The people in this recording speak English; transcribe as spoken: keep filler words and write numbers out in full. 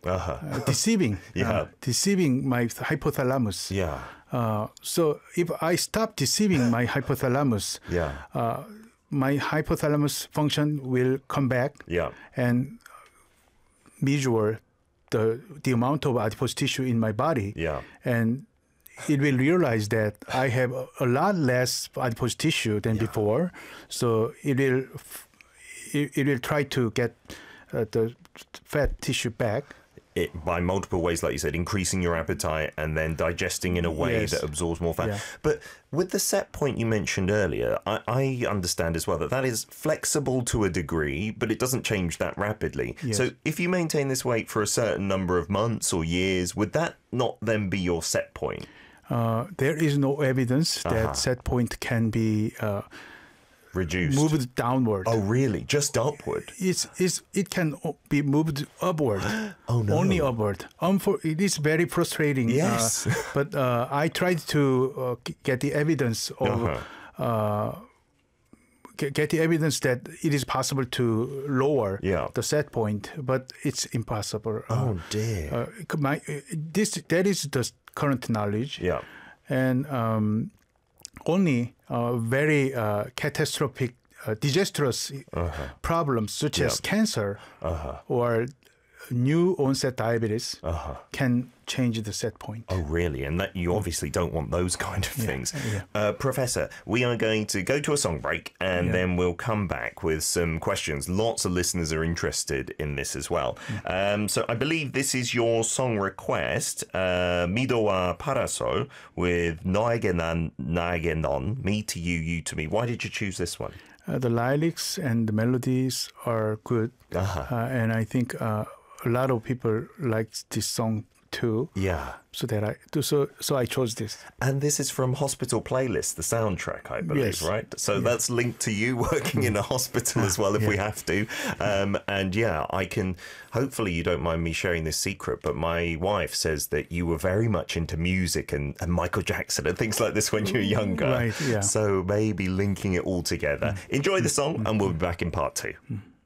uh-huh. uh, deceiving, yeah. uh, deceiving my hypothalamus. Yeah. Uh, so if I stop deceiving my hypothalamus, Yeah. uh, my hypothalamus function will come back Yeah. and measure the the amount of adipose tissue in my body. Yeah. And it will realize that I have a, a lot less adipose tissue than Yeah. before. So it will it, it will try to get uh, the fat tissue back. It, by multiple ways, like you said, increasing your appetite and then digesting in a way Yes. that absorbs more fat. Yeah. But with the set point you mentioned earlier, I, I understand as well that that is flexible to a degree, but it doesn't change that rapidly. Yes. So if you maintain this weight for a certain number of months or years, would that not then be your set point? Uh, there is no evidence that Uh-huh. set point can be uh, Reduced? moved downward. Oh, really? Just upward? It's, it's, it can o- be moved upward. Oh, no. Only upward. Um, for, it is very frustrating. Yes. Uh, but uh, I tried to uh, g- get the evidence of Uh-huh. uh, get, get the evidence that it is possible to lower Yeah. the set point, but it's impossible. Oh, dear. Uh, uh, my, uh, this that is the current knowledge. Yeah. And um, only uh, very uh, catastrophic, uh, disastrous Uh-huh. problems such as Yeah. cancer Uh-huh. or new onset diabetes Uh-huh. can change the set point. Oh, really? And that you obviously don't want those kind of things. yeah. Uh, Professor, we are going to go to a song break and Yeah. then we'll come back with some questions. Lots of listeners are interested in this as well. Um, so I believe this is your song request, uh, 미도와 파라솔 with 너에게 난, 나에게 넌, me to you, you to me. Why did you choose this one? Uh, the lyrics and the melodies are good, Uh-huh. uh, and I think uh, a lot of people like this song too. Yeah. So that I so so I chose this. And this is from Hospital Playlist, the soundtrack, I believe, Yes. right? So that's linked to you working in a hospital as well, if we have to. Um, and yeah, I can, hopefully you don't mind me sharing this secret, but my wife says that you were very much into music and, and Michael Jackson and things like this when you were younger. Right, yeah. So maybe linking it all together. Enjoy the song and we'll be back in part two.